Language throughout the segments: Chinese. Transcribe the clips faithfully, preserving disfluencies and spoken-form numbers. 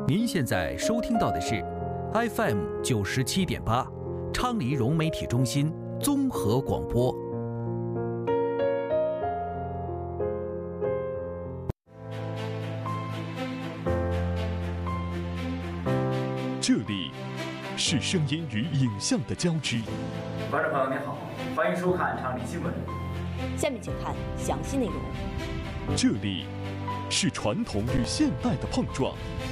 您现在收听到的是 F M 九十七点八，昌黎融媒体中心综合广播。 这里是声音与影像的交织。 观众朋友您好，欢迎收看昌黎新闻。 下面请看详细内容。 这里是传统与现代的碰撞。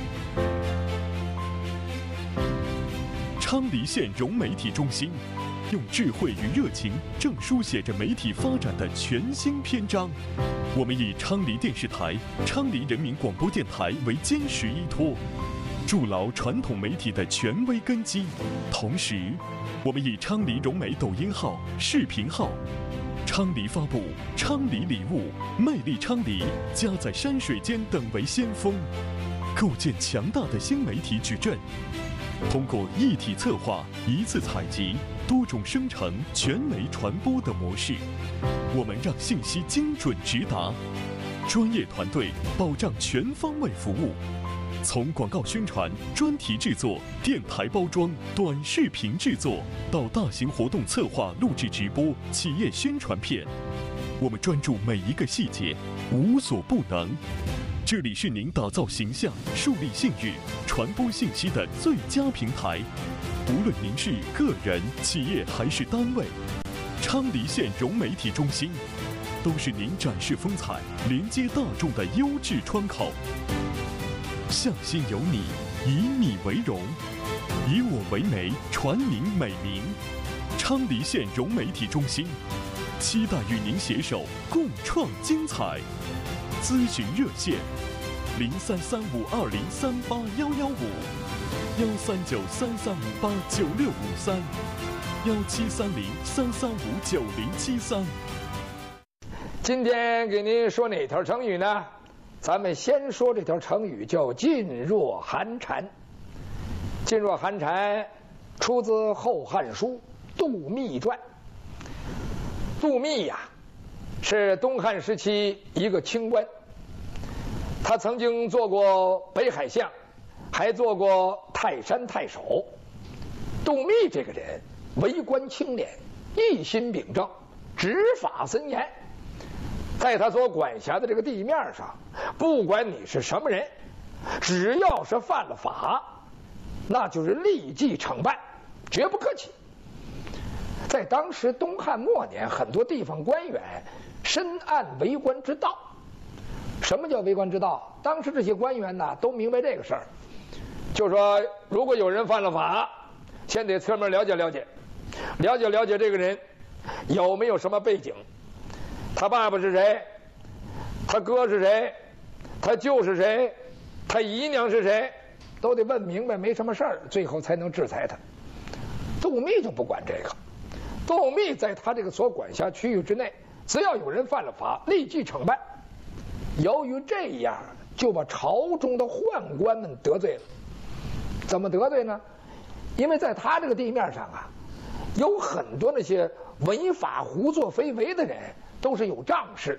昌黎县融媒体中心用智慧与热情，正书写着媒体发展的全新篇章。我们以昌黎电视台、昌黎人民广播电台为坚实依托，筑牢传统媒体的权威根基。同时，我们以昌黎融媒抖音号、视频号、昌黎发布、昌黎礼物、魅力昌黎、家在山水间等为先锋，构建强大的新媒体矩阵。通过一体策划、一次采集、多种生成、全媒传播的模式，我们让信息精准直达，专业团队保障全方位服务。从广告宣传、专题制作、电台包装、短视频制作，到大型活动策划、录制直播、企业宣传片，我们专注每一个细节，无所不能。这里是您打造形象、树立信誉、传播信息的最佳平台。无论您是个人、企业还是单位，昌黎县融媒体中心都是您展示风采、连接大众的优质窗口。向心有你，以你为荣，以我为媒，传您美名。昌黎县融媒体中心，期待与您携手共创精彩。咨询热线：零三三五二零三八幺幺五，幺三九三三五八九六五三，幺七三零三三五九零七三。 今天给您说哪条成语呢？咱们先说这条成语，叫噤若寒蝉。噤若寒蝉出自《后汉书·杜密传》。杜密呀，是东汉时期一个清官，他曾经做过北海相，还做过泰山太守。杜密这个人为官清廉，一心秉政，执法森严。在他所管辖的这个地面上，不管你是什么人，只要是犯了法，那就是立即惩办，绝不客气。在当时东汉末年，很多地方官员深谙为官之道。什么叫为官之道？当时这些官员呢，都明白这个事儿，就说如果有人犯了法，先得侧面了解了解，了解了解这个人有没有什么背景，他爸爸是谁，他哥是谁，他舅是谁，他姨娘是谁，都得问明白，没什么事儿，最后才能制裁他。杜密就不管这个，杜密在他这个所管辖区域之内，只要有人犯了法，立即惩办。由于这样，就把朝中的宦官们得罪了。怎么得罪呢？因为在他这个地面上啊，有很多那些违法胡作非为的人，都是有仗势，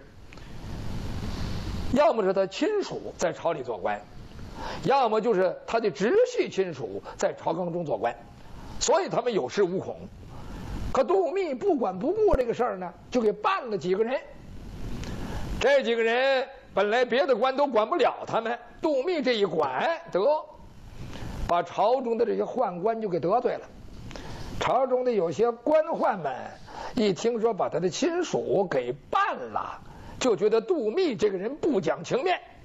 要么是他亲属在朝里做官，要么就是他的直系亲属在朝纲中做官，所以他们有恃无恐。可杜密不管不顾这个事儿呢，就给办了几个人。这几个人本来别的官都管不了他们，杜密这一管，得把朝中的这些宦官就给得罪了。朝中的有些官宦们一听说把他的亲属给办了，就觉得杜密这个人不讲情面，